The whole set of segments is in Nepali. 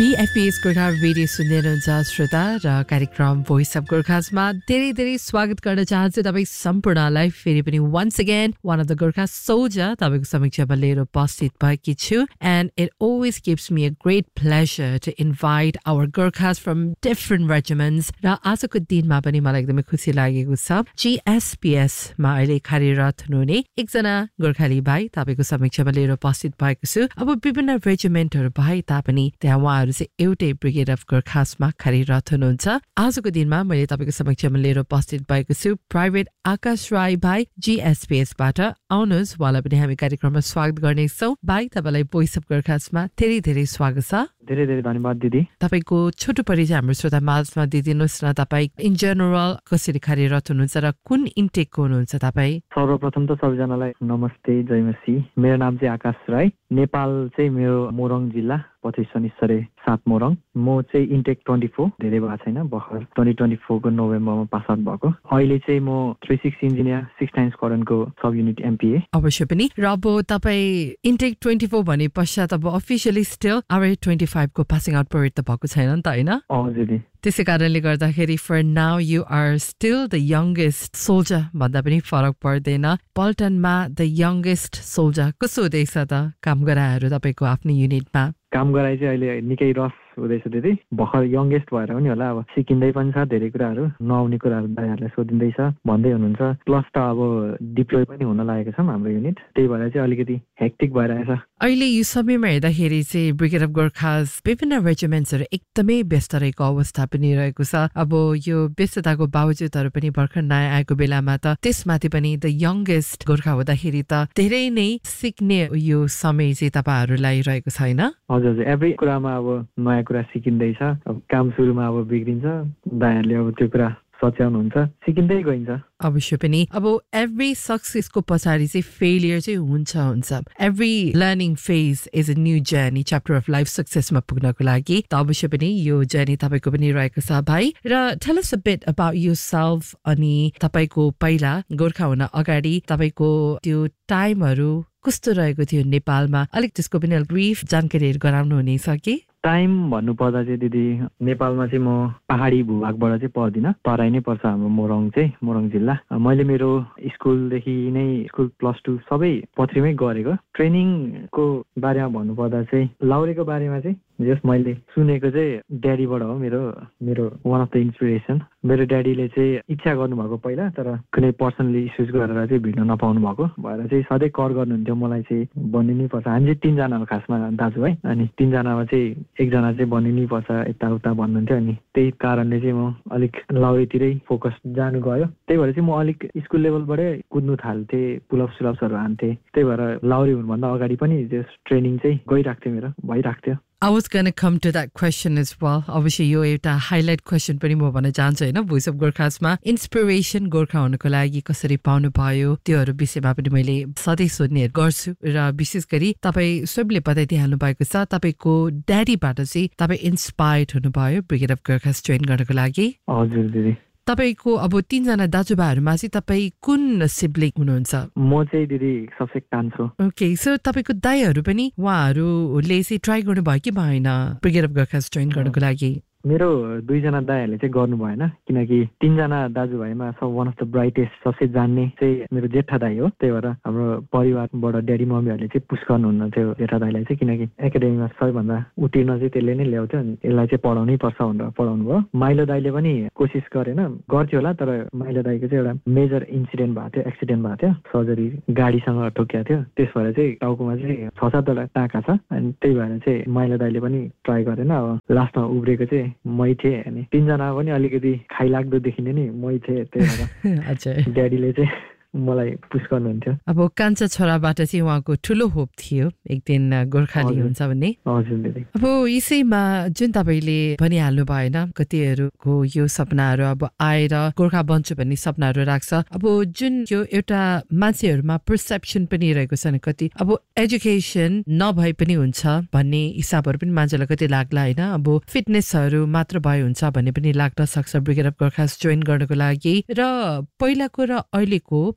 BFPS गोर्खा रेडियो सुन्दै हुनुहुन्छ श्रोता र कार्यक्रम भोइस अफ गोर्खासमा धेरै धेरै स्वागत गर्न चाहन्छु तपाईँ सम्पूर्णलाई फेरि पनि once again one of the Gorkha soldier तपाईको समक्षमा लिएर उपस्थित भएकी छु and it always gives me a great pleasure to invite our Gorkhas from different regiments र आजको दिनमा पनि मलाई एकदमै खुसी लागेको छ GSPS मा अहिले कार्यरत हुनुहुने एकजना गोर्खाली भाइ तपाईको समक्षमा लिएर उपस्थित भएको छु अब विभिन्न रेजिमेन्टहरु भए तापनि त्यहाँ उहाँहरु चाहिँ एउटै ब्रिगेड अफ गोर्खासमा कार्यरत हुनुहुन्छ आजको दिनमा मैले तपाईको समक्षमा लिएर उपस्थित भएको छु प्राइभेट आकाश राई भाइ GSPS बाट आउनुहोस् उहाँलाई पनि हामी कार्यक्रममा स्वागत गर्नेछौं भाइ तपाईलाई भोइस अफ गोर्खासमा धेरै धेरै स्वागत छ धेरै धेरै धन्यवाद दिदी तपाईको छोटो परिचय हाम्रो श्रोता माझमा दिदिनुस् न तपाई इन जनरल कसरी कार्यरत हुनुहुन्छ र कुन इन्टेकको हुनुहुन्छ तपाई सर्वप्रथम त सबैजनालाई नमस्ते जयमसी मेरो नाम चाहिँ आकाश राई नेपाल चाहिँ मेरो मोरङ जिल्ला पथेशनिसरे 7 मोरङ म चाहिँ इन्टेक 24 धेरै भएको छैन भर्खर 2024 को नोभेम्बरमा पास आउट भएको अहिले चाहिँ म 36 इन्जिनियर 6 टाइम्स करेन्टको सब युनिट एमपीए अवश्य पनि र अब तपाई इन्टेक 24 भने पश्चात अब अफिसियली स्टिल आवर 25 को पासिङ आउट परेड त भएको छैन नि त हैन हजुर त्यसै कारणले गर्दाखेरि for now you are still the youngest soldier भन्दा पनि फरक पर्दैन पल्टनमा द यंगेस्ट सोल्जर कस्तो हुँदैछ त काम गराहरू तपाईको आफ्नो युनिटमा काम गराइ चाहिँ अहिले निकै रस हुँदैछ दिदी भर्खर यंगेस्ट भएर पनि होला अब सिकिँदै पनि छ धेरै कुराहरू नआउने कुराहरू दाइहरुले सोधिँदैछ भन्दै हुनुहुन्छ प्लस त अब डिप्लोय पनि हुन लागेको छ हाम्रो युनिट त्यही भएर चाहिँ अलिकति हेक्टिक भइरहेछ अहिले यो समयमा हेर्दाखेरि चाहिँ ब्रिगेड अफ गोर्खास विभिन्न रेजिमेन्ट्सहरु एकदमै व्यस्त रहेको अवस्था पनि रहेको छ अब यो व्यस्तताको बावजुदहरु पनि भर्खर नयाँ आएको बेलामा त त्यसमाथि पनि द यंगेस्ट गोर्खा हुँदाखेरि त धेरै नै सिक्ने यो समय चाहिँ तपाईहरुलाई रहेको छैन हजुर एभ्री कुरामा अब नयाँ कुरा सिकिँदैछ अब काम सुरुमा अब बिग्रिन्छ दाइहरुले अब त्यो कुरा सच्याउनुहुन्छ सिकिँदै गइन्छ अवश्य पनि अब एभ्री सक्सेसको पछाडी चाहिँ फेलियर चाहिँ हुन्छ every learning phase is a new journey chapter of life सक्सेसमा पुग्नको लागि त अवश्य पनि यो जर्नी तपाईको पनि रहेको छ भाइ र tell us a bit about yourself अनि तपाईको पहिला गोर्खा हुन अगाडि तपाईको त्यो टाइमहरु कस्तो रहेको थियो नेपालमा अलिक त्यसको पनि ब्रिफ जानकारीहरु गराउनु हुनेछ कि टाइम भन्नु पर्दा चाहिँ दिदी नेपालमा चाहिँ म पहाडी भूभागबाट चाहिँ पर्दिन तराई नै पर्छ हाम्रो मोरङ जिल्ला मैले मेरो स्कुलदेखि नै स्कुल प्लस 2 सबै पथरीमै गरेको ट्रेनिङको बारेमा भन्नु पर्दा चाहिँ लाउरेको बारेमा चाहिँ जस मैले सुनेको चाहिँ ड्याडीबाट हो मेरो वान अफ द इन्स्पिरेसन मेरो ड्याडीले चाहिँ इच्छा गर्नुभएको पहिला तर कुनै पर्सनली इस्युज गरेर चाहिँ भिड्न नपाउनु भएको भएर चाहिँ सधैँ कर गर्नुहुन्थ्यो मलाई चाहिँ बनिनै पर्छ हामी चाहिँ 3 जना हो खासमा दाजुभाइ अनि 3 जनामा चाहिँ एकजना चाहिँ बनिनै पर्छ यताउता भन्नुहुन्थ्यो अनि त्यही कारणले चाहिँ म अलिक लाउरेतिरै फोकस जानु गयो त्यही भएर चाहिँ म अलिक स्कुल लेभलबाटै कुद्नु थाल्थेँ पुलअप्सहरू हान्थेँ त्यही भएर लाउरे हुनुभन्दा अगाडि पनि जस ट्रेनिङ चाहिँ गइराख्थ्यो मेरो भइराख्थ्यो I was going to come to that question as well. Obviously, यो एउटा हाइलाइट क्वेशन पनि म भन्न चाहन्छु हैन भोइस अफ गोर्खासमा इन्स्पिरेसन गोर्खा हुनको लागि कसरी पाउनु भयो त्योहरु विषयमा पनि मैले सधैँ सोध्ने गर्छु र विशेष गरी तपाई सबैले बताइदिहाल्नु भएको छ तपाईको ड्याडीबाट चाहिँ तपाई इन्स्पायर्ड हुनुभयो ब्रिगेड अफ गोर्खास जोइन गर्नको लागि हजुर दिदी तपाईको अब 3 जना दाजुभाइहरुमा चाहिँ तपाई कुन सिब्लिङ हुनुहुन्छ म चाहिँ दिदी सबसे कान्छो ओके सो तपाईको दाइहरु पनि उहाँहरुले चाहिँ ट्राई गर्नु भयो कि भएन ब्रिगेड अफ गोर्खास जोइन गर्नको लागि मेरो 2 जना दाइहरुले चाहिँ गर्नु भएन किनकि 3 जना दाजुभाइमा सब वान अफ द ब्राइटेस्ट सबसे जान्ने चाहिँ मेरो जेठा दाइ हो त्यही भएर हाम्रो परिवारबाट ड्याडी मम्मीहरुले चाहिँ पुश गर्नुहुन्न थियो जेठा दाइलाई चाहिँ किनकि एकाडेमीमा सबैभन्दा उतिर्ण चाहिँ त्यसले नै ल्याउँथ्यो अनि यसलाई चाहिँ पढाउनै पर्छ भनेर पढाउनु भयो माइलो दाइले पनि कोसिस गरेन गर्थ्यो होला तर माइलो दाइको चाहिँ एउटा मेजर इन्सिडेन्ट भएको थियो एक्सिडेन्ट भएको थियो सर्जरी गाडीसँग ठोक्किएको थियो त्यस भएर चाहिँ टाउकोमा चाहिँ 6-7 वटा टाका छ अनि त्यही भएर चाहिँ माइलो दाइले पनि ट्राई गरेन अब लास्टमा उब्रेको चाहिँ मै थिएँ अनि 3 जना पनि अलिकति खाइलाग्दो देखिने नि मै थिएँ त्यही भएर अच्छा ड्याडीले चाहिँ मलाई पुश गर्नुहुन्थ्यो अब कान्छा छोराबाट चाहिँ उहाँको ठुलो होप थियो एक दिन गोर्खाली हुन्छ भन्ने हजुर दिदी अब यसैमा जुन तपाईले भनिहाल्नु भएन कतिहरुको यो सपनाहरु अब आएर गोर्खा बन्छु भन्ने सपनाहरु राख्छ अब जुन यो एउटा मान्छेहरुमा पर्सेप्सन पनि रहेको छ नि कति अब एजुकेसन नभए पनि हुन्छ भन्ने हिसाबहरु पनि मान्छेलाई कति लाग्ला हैन अब फिटनेसहरु मात्र भए हुन्छ भन्ने पनि लाग्न सक्छ ब्रिगेड अफ गोर्खास जोइन गर्नको लागि र पहिलाको र अहिलेको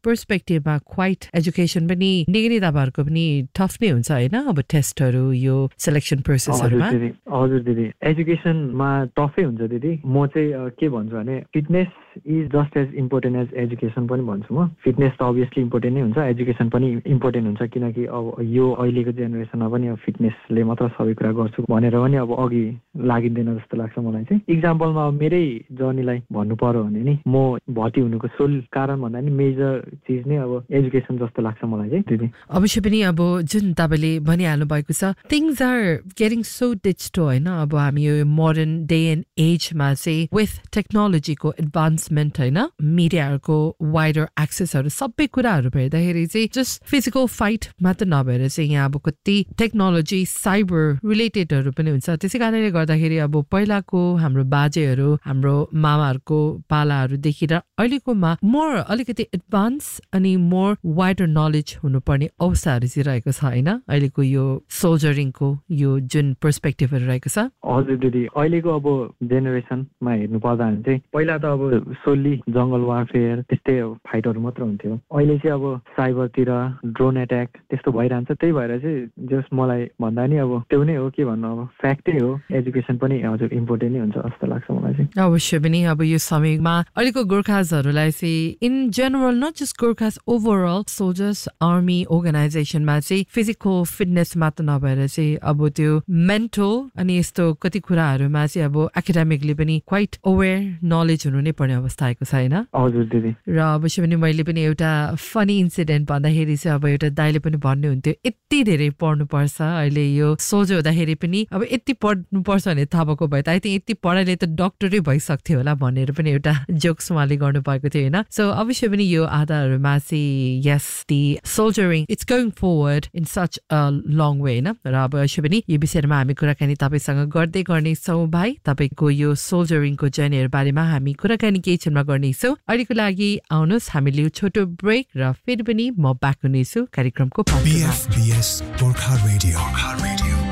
पर्सपेक्टिभमा क्वाइट एजुकेसन पनि निकै नै तपाईँहरूको पनि टफ नै हुन्छ होइन अब टेस्टहरू यो सिलेक्सन प्रोसेसहरुमा हजुर दिदी एजुकेसनमा टफै हुन्छ दिदी म चाहिँ के भन्छु भने fitness is just as important as education पनि भन्छु म फिटनेस त अभियसली इम्पोर्टेन्ट नै हुन्छ एजुकेसन पनि इम्पोर्टेन्ट हुन्छ किनकि अब यो अहिलेको जेनेरेसनमा पनि अब फिटनेसले मात्र सबै कुरा गर्छु भनेर पनि अब अघि लागिँदैन जस्तो लाग्छ मलाई चाहिँ इक्जाम्पलमा अब मेरै जर्नीलाई भन्नु पर्यो भने नि म भर्ती हुनुको सोल कारण भन्दा नि मेजर चिज नै अब एजुकेसन जस्तो लाग्छ मलाई चाहिँ दिदी अवश्य पनि अब जुन तपाईँले भनिहाल्नु भएको छ things are getting so digital होइन अब हामी यो मोडर्न डे एन्ड एजमा चाहिँ विथ टेक्नोलोजीको एडभान्समेन्ट होइन मिडियाहरूको वाइडर एक्सेसहरू सबै कुराहरू हेर्दाखेरि चाहिँ जस्ट फिजिकल फाइट मात्र नभएर चाहिँ यहाँ अब कति टेक्नोलोजी साइबर रिलेटेडहरू पनि हुन्छ त्यसै कारणले गर्दाखेरि अब पहिलाको हाम्रो बाजेहरू हाम्रो मामाहरूको पालाहरूदेखि र अहिलेकोमा मोर अलिकति एडभान्स अनि मोर वाइडर नलेज हुनुपर्ने अवस्थाहरू चाहिँ रहेको छ होइन अहिलेको यो सोल्जरिङको यो जुन पर्सपेक्टिभहरू रहेको छ हजुर दिदी अहिलेको अब जेनेरेसनमा हेर्नु पर्दा चाहिँ पहिला त अब सोल्ली जङ्गल वारफेयर त्यस्तै फाइटहरू मात्र हुन्थ्यो अहिले चाहिँ अब साइबरतिर ड्रोन एट्याक त्यस्तो भइरहन्छ त्यही भएर चाहिँ जस्ट मलाई भन्दा नि अब त्यो नै हो के भन्नु अब फ्याक्टै हो एजुकेसन पनि हजुर इम्पोर्टेन्ट नै हुन्छ जस्तो लाग्छ मलाई चाहिँ अवश्य पनि अब यो समयमा अहिलेको गोर्खाजहरूलाई चाहिँ in general not just Gorkhas overall soldiers army अर्गनाइजेसनमा चाहिँ फिजिकल फिटनेस मात्र नभएर चाहिँ अब त्यो मेन्टल अनि यस्तो कति कुराहरूमा चाहिँ अब एकाडेमिकली पनि क्वाइट अवेर नलेज हुनु नै पर्ने अवस्था आएको छ होइन हजुर दिदी र अवश्य पनि मैले पनि एउटा फनी इन्सिडेन्ट भन्दाखेरि चाहिँ अब एउटा दाइले पनि भन्नुहुन्थ्यो यति धेरै पढ्नुपर्छ अहिले यो सोल्जर हुँदाखेरि पनि अब यति पढ्नुपर्छ भने थाहा भएको भए त आई थिङ्क यति पढाइले त डक्टरै भइसक्थ्यो होला भनेर पनि एउटा जोक्स उहाँले गर्नुभएको थियो होइन सो अवश्य पनि यो आधारहरूमा चाहिँ यस the सोल्जरिङ it's going forward in such a long way होइन र अब अवश्य पनि यो विषयमा हामी कुराकानी तपाईँसँग गर्दै गर्नेछौँ भाइ तपाईँको यो सोल्जरिङको जर्नीहरू बारेमा हामी कुराकानी केही क्षणमा गर्नेछौँ अहिलेको लागि आउनुहोस् हामी लिऊ छोटो ब्रेक र फेरि पनि म ब्याक हुनेछु कार्यक्रमको BFBS Gorkha Radio